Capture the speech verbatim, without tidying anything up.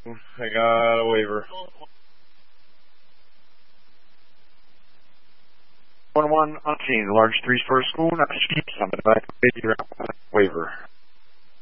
I got a waiver. One one on scene. Large threes for a school. Not summon back. Waiver.